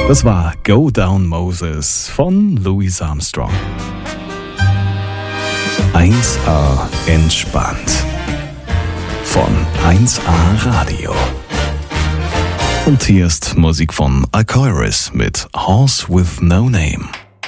Das war Go Down Moses von Louis Armstrong. 1A entspannt. Von 1A Radio. Und hier ist Musik von Alcoiris mit Horse with No Name.